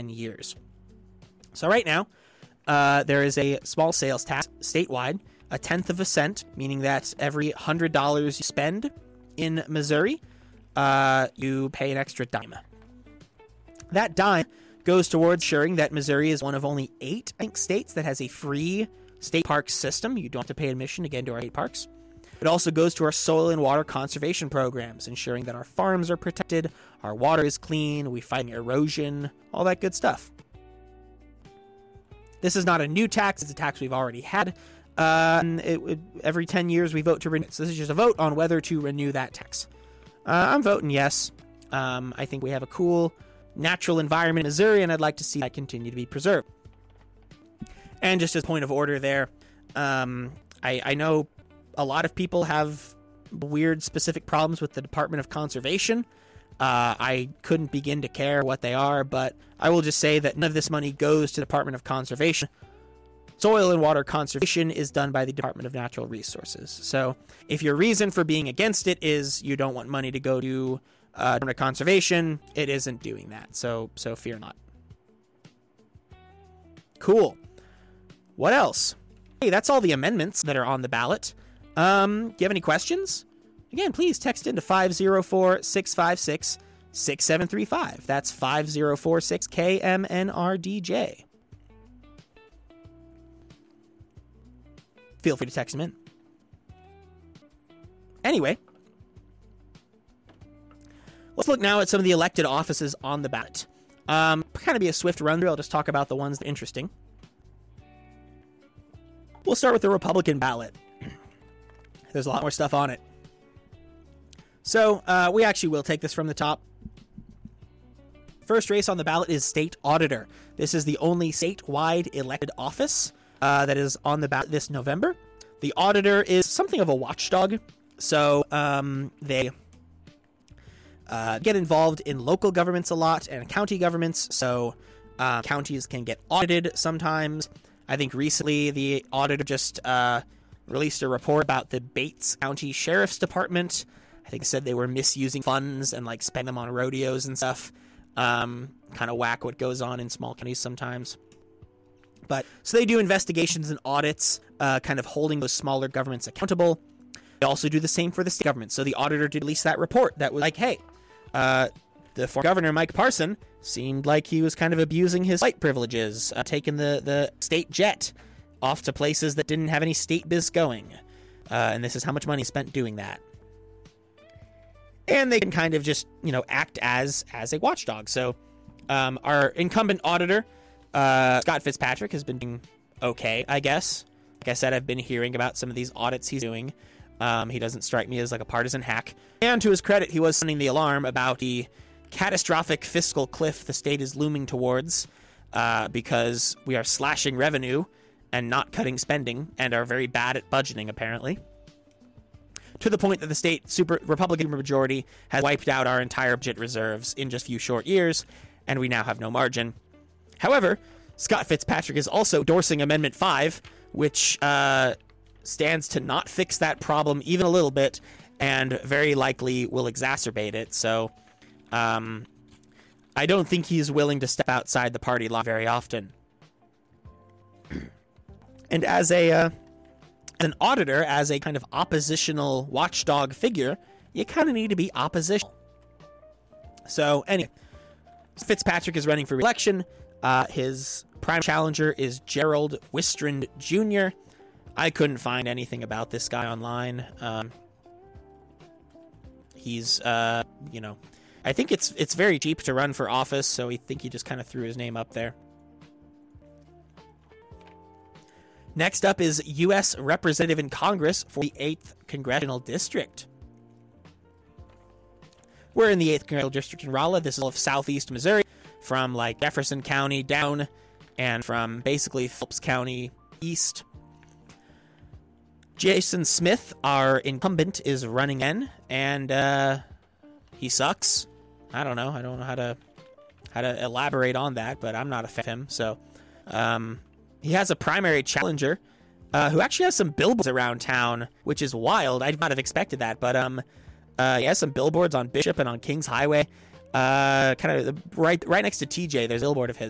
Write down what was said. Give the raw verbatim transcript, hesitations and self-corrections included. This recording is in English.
ten years. So right now, uh, there is a small sales tax statewide, a tenth of a cent, meaning that every one hundred dollars you spend in Missouri, uh, you pay an extra dime. That dime goes towards ensuring that Missouri is one of only eight, I think, states that has a free state park system. You don't have to pay admission to get into our state parks. It also goes to our soil and water conservation programs, ensuring that our farms are protected, our water is clean, we fight erosion, all that good stuff. This is not a new tax, it's a tax we've already had. Uh, and it, it, every ten years we vote to renew it. So this is just a vote on whether to renew that tax. Uh, I'm voting yes. Um, I think we have a cool natural environment in Missouri, and I'd like to see that continue to be preserved. And just as a point of order there, um, I, I know a lot of people have weird specific problems with the Department of Conservation. Uh, I couldn't begin to care what they are, but I will just say that none of this money goes to the Department of Conservation. Soil and water conservation is done by the Department of Natural Resources. So if your reason for being against it is you don't want money to go to uh, Department of Conservation, it isn't doing that. So, so fear not. Cool. What else? Hey, that's all the amendments that are on the ballot. Um, do you have any questions? Again, please text into five oh four, six five six, six seven three five. That's five oh four six K M N R D J. Feel free to text them in. Anyway, let's look now at some of the elected offices on the ballot. Um, kind of be a swift run through. I'll just talk about the ones that are interesting. We'll start with the Republican ballot. There's a lot more stuff on it. So, uh, we actually will take this from the top. First race on the ballot is State Auditor. This is the only statewide elected office uh, that is on the ballot this November. The Auditor is something of a watchdog. So, um, they uh, get involved in local governments a lot and county governments. So, uh, counties can get audited sometimes. I think recently the Auditor just uh, released a report about the Bates County Sheriff's Department. I think said they were misusing funds and like spend them on rodeos and stuff. Um, kind of whack what goes on in small counties sometimes. But so they do investigations and audits, uh, kind of holding those smaller governments accountable. They also do the same for the state government. So the Auditor did release that report that was like, hey, uh, the former governor, Mike Parson, seemed like he was kind of abusing his flight privileges, uh, taking the, the state jet off to places that didn't have any state biz going. Uh, and this is how much money spent doing that. And they can kind of just, you know, act as as a watchdog. So um, our incumbent auditor, uh, Scott Fitzpatrick, has been doing okay, I guess. Like I said, I've been hearing about some of these audits he's doing. Um, he doesn't strike me as like a partisan hack. And to his credit, he was sounding the alarm about the catastrophic fiscal cliff the state is looming towards uh, because we are slashing revenue and not cutting spending and are very bad at budgeting, apparently. To the point that the state super Republican majority has wiped out our entire budget reserves in just a few short years, and we now have no margin. However, Scott Fitzpatrick is also endorsing Amendment five, which uh, stands to not fix that problem even a little bit, and very likely will exacerbate it. So, um, I don't think he's willing to step outside the party line very often. And as a... Uh, an auditor, as a kind of oppositional watchdog figure, you kind of need to be oppositional. So anyway, Fitzpatrick is running for re-election. Uh, his prime challenger is Gerald Wistrand Junior I couldn't find anything about this guy online. Um, he's, uh, you know, I think it's it's very cheap to run for office, so I think he just kind of threw his name up there. Next up is U S Representative in Congress for the eighth Congressional District. We're in the eighth Congressional District in Rolla. This is all of southeast Missouri, from like Jefferson County down, and from basically Phelps County east. Jason Smith, our incumbent, is running in, and uh, he sucks. I don't know. I don't know how to how to elaborate on that, but I'm not a fan of him, so... Um, He has a primary challenger uh, who actually has some billboards around town, which is wild. I'd not have expected that, but um, uh, he has some billboards on Bishop and on Kings Highway. Uh, kind of right right next to T J, there's a billboard of his.